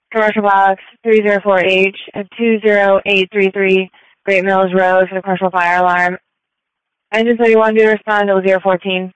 Commercial Box 304H at 20833 Great Mills Road for the commercial fire alarm. Engine 31 due to respond to 014.